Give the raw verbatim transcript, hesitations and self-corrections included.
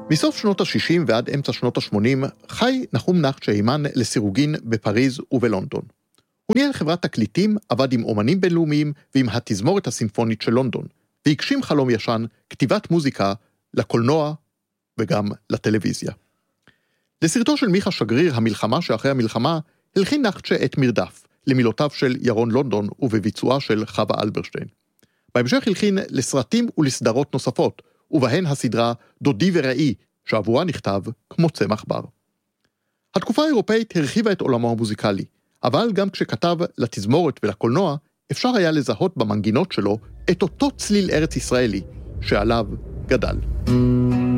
מסוף שנות ה-שישים ועד אמצע שנות ה-שמונים חי נחום נחצ'ה הימן לסירוגין בפריז ובלונדון. הוא ניהל חברת תקליטים, עבד עם אומנים בינלאומיים ועם התזמורת הסימפונית של לונדון, והגשים חלום ישן, כתיבת מוזיקה לקולנוע וגם לטלוויזיה. לסרטו של מיכה שגריר, המלחמה שאחרי המלחמה, הלחין נחצ'ה את מרדף, למילותיו של ירון לונדון ובביצועה של חווה אלברשטיין. בהמשך הלחין לסרטים ולסדרות נוספות, ובהן הסדרה דודי ורעי, שעבורה נכתב כמו צמח בר. התקופה האירופאית הרחיבה את עולמו המוזיקלי, אבל גם כשכתב לתזמורת ולקולנוע, אפשר היה לזהות במנגינות שלו את אותו צליל ארץ ישראלי, שעליו גדל.